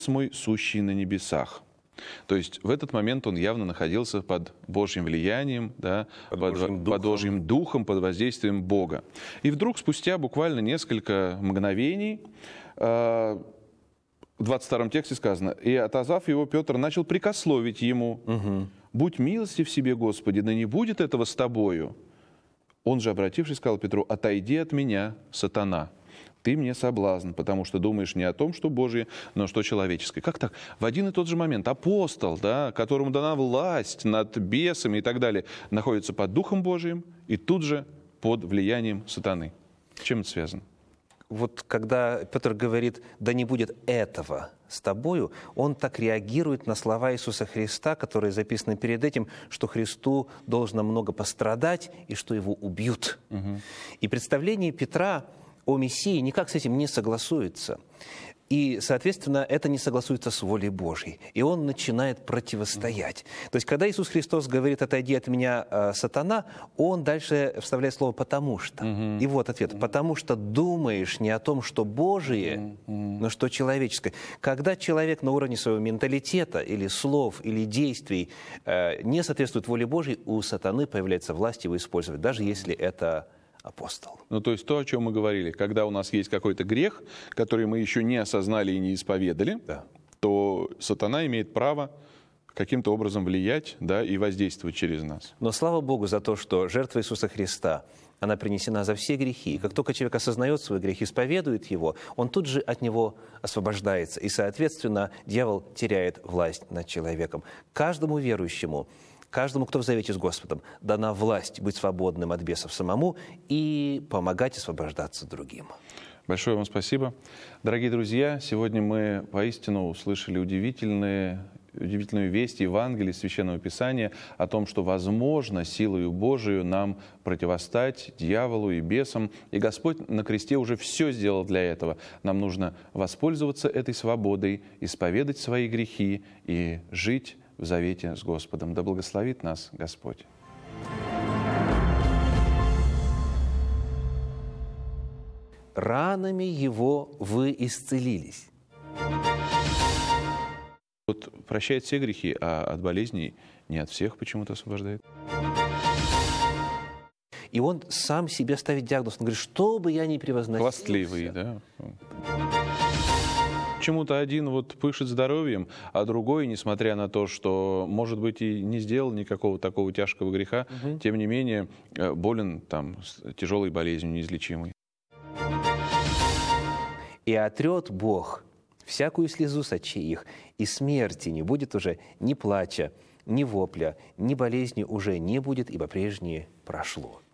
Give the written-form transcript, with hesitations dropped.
мой, сущий на небесах». То есть в этот момент он явно находился под Божьим влиянием, да, под Божьим духом, под воздействием Бога. И вдруг, спустя буквально несколько мгновений, в 22 тексте сказано: «И, отозвав его, Петр начал прикословить ему: будь милостив себе, Господи, да не будет этого с тобою». Он же, обратившись, сказал Петру: «Отойди от меня, сатана. Ты мне соблазн, потому что думаешь не о том, что Божие, но что человеческое». Как так? В один и тот же момент апостол, да, которому дана власть над бесами и так далее, находится под Духом Божиим и тут же под влиянием сатаны. С чем это связано? Вот когда Петр говорит: «да не будет этого с тобою», он так реагирует на слова Иисуса Христа, которые записаны перед этим, что Христу должно много пострадать и что его убьют. И представление Петра о Мессии никак с этим не согласуется. И, соответственно, это не согласуется с волей Божьей. И он начинает противостоять. То есть, когда Иисус Христос говорит: «отойди от меня, сатана», он дальше вставляет слово «потому что». И вот ответ: «потому что думаешь не о том, что Божие, но что человеческое». Когда человек на уровне своего менталитета или слов, или действий не соответствует воле Божьей, у сатаны появляется власть его использовать, даже если это апостол. Ну, то есть то, о чем мы говорили, когда у нас есть какой-то грех, который мы еще не осознали и не исповедали, то сатана имеет право каким-то образом влиять, да, и воздействовать через нас. Но слава Богу за то, что жертва Иисуса Христа, она принесена за все грехи. И как только человек осознает свой грех, исповедует его, он тут же от него освобождается. И, соответственно, дьявол теряет власть над человеком. Каждому верующему, каждому, кто в завете с Господом, дана власть быть свободным от бесов самому и помогать освобождаться другим. Большое вам спасибо. Дорогие друзья, сегодня мы поистину услышали удивительную весть Евангелия, Священного Писания о том, что возможно силою Божию нам противостать дьяволу и бесам. И Господь на кресте уже все сделал для этого. Нам нужно воспользоваться этой свободой, исповедать свои грехи и жить в завете с Господом. Да благословит нас Господь. Ранами Его вы исцелились. Вот прощает все грехи, а от болезней не от всех почему-то освобождает. И он сам себе ставит диагноз. Он говорит: что бы я ни превозносился. Хвастливый, да. Почему-то один вот пышет здоровьем, а другой, несмотря на то, что, может быть, и не сделал никакого такого тяжкого греха, тем не менее болен там тяжелой болезнью неизлечимой. «И отрет Бог всякую слезу с очей их, и смерти не будет уже ни плача, ни вопля, ни болезни уже не будет, ибо прежнее прошло».